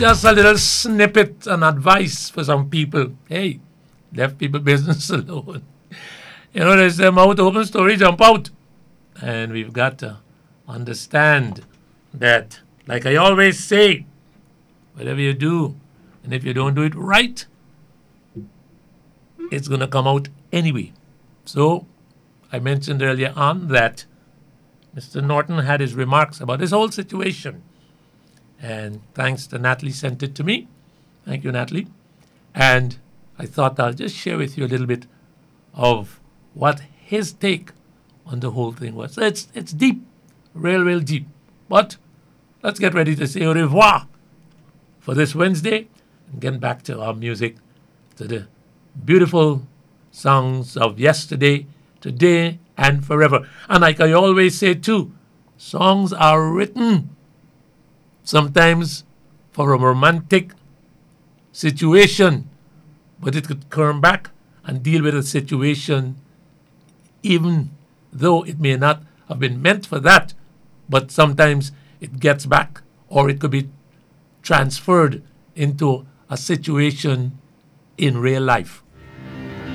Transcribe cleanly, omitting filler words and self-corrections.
Just a little snippet and advice for some people. Hey, left people business alone. You know, there's a mouth open story, jump out. And we've got to understand that, like I always say, whatever you do, and if you don't do it right, it's going to come out anyway. So, I mentioned earlier on that Mr. Norton had his remarks about this whole situation. And thanks to Natalie sent it to me. Thank you, Natalie. And I thought I'll just share with you a little bit of what his take on the whole thing was. It's deep, real deep. But let's get ready to say au revoir for this Wednesday and get back to our music, to the beautiful songs of yesterday, today, and forever. And like I always say too, songs are written sometimes for a romantic situation, but it could come back and deal with a situation even though it may not have been meant for that, but sometimes it gets back, or it could be transferred into a situation in real life.